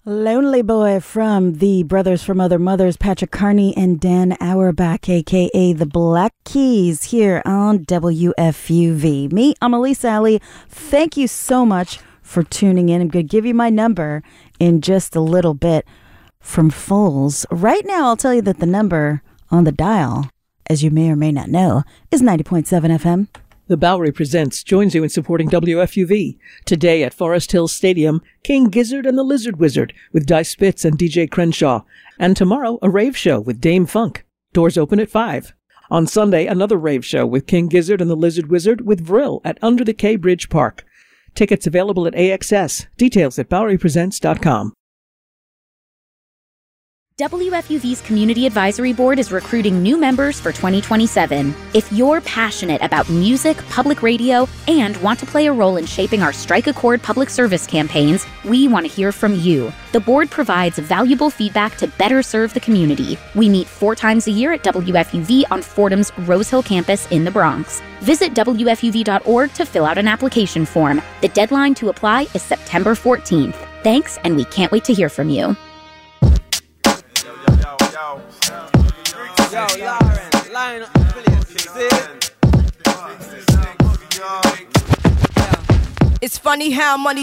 Lonely Boy from the Brothers from Other Mothers, Patrick Carney and Dan Auerbach, a.k.a. the Black Keys, here on WFUV. Me, I'm Elise Alley. Thank you so much for tuning in. I'm going to give you my number in just a little bit from Foles. Right now, I'll tell you that the number on the dial, as you may or may not know, is 90.7 FM. The Bowery Presents joins you in supporting WFUV. Today at Forest Hills Stadium, King Gizzard and the Lizard Wizard with Dice Spitz and DJ Crenshaw. And tomorrow, a rave show with Dame Funk. Doors open at 5. On Sunday, another rave show with King Gizzard and the Lizard Wizard with Vril at Under the K Bridge Park. Tickets available at AXS. Details at BoweryPresents.com. WFUV's Community Advisory Board is recruiting new members for 2027. If you're passionate about music, public radio, and want to play a role in shaping our Strike a Chord public service campaigns, we want to hear from you. The board provides valuable feedback to better serve the community. We meet 4 times a year at WFUV on Fordham's Rose Hill campus in the Bronx. Visit WFUV.org to fill out an application form. The deadline to apply is September 14th. Thanks, and we can't wait to hear from you. Yo, Lauren, line up the place. It's funny how money